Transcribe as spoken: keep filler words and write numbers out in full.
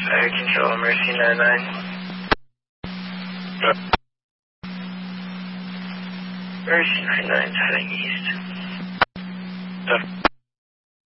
Fire control, Mercy nine nine. Mercy nine nine, heading east.